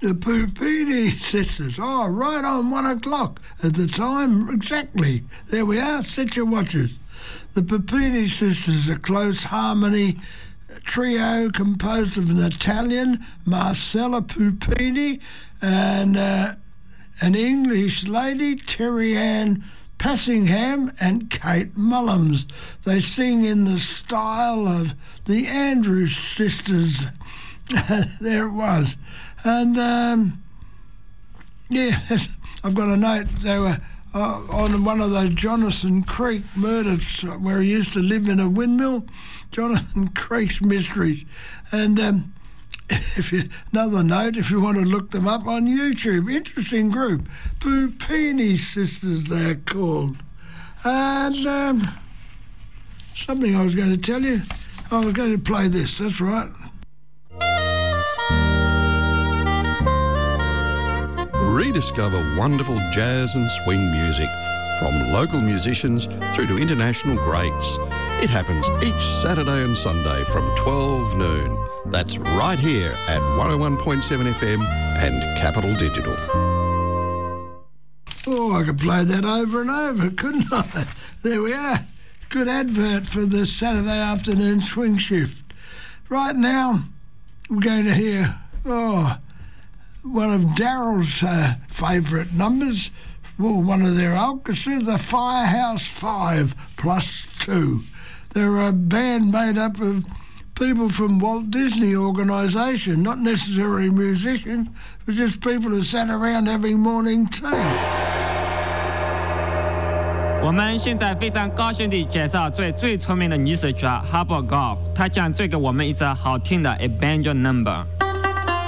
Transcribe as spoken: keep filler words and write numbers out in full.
The Puppini sisters. Oh, right on one o'clock at the time, exactly. There we are, set your watches. The Puppini sisters, a close harmony trio composed of an Italian, Marcella Puppini, and uh, an English lady, Terry Ann Passingham, and Kate Mullums. They sing in the style of the Andrews sisters. There it was. And, um, yeah, I've got a note. They were uh, on one of those Jonathan Creek murders where he used to live in a windmill, Jonathan Creek's Mysteries. And um, if you, another note, if you want to look them up on YouTube, interesting group, Puppini Sisters they're called. And um, something I was going to tell you, I was going to play this, that's right. Rediscover wonderful jazz and swing music, from local musicians through to international greats. It happens each Saturday and Sunday from twelve noon. That's right here at one oh one point seven F M and Capital Digital. Oh, I could play that over and over, couldn't I? There we are. Good advert for the Saturday afternoon swing shift. Right now, we're going to hear, oh, one of Daryl's uh, favourite numbers, well, one of their orchestra, the Firehouse Five plus two. They're a band made up of people from Walt Disney Organisation, not necessarily musicians, but just people who sat around having morning tea. 我们现在非常高兴地介绍最最聪明的女主角 Harper Goff， 她将最给我们一则好听的 A Banjo Number。